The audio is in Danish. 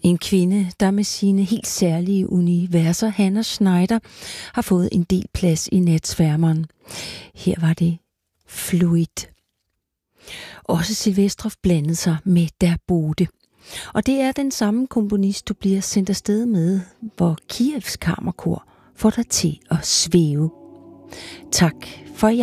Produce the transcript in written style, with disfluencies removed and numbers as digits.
En kvinde, der med sine helt særlige universer, Hannah Schneider, har fået en del plads i natsværmeren. Her var det Fluid. Også Silvestrov blandede sig med Der Bote. Og det er den samme komponist, du bliver sendt afsted med, hvor Kievs Kammerkor får dig til at svæve. Tak for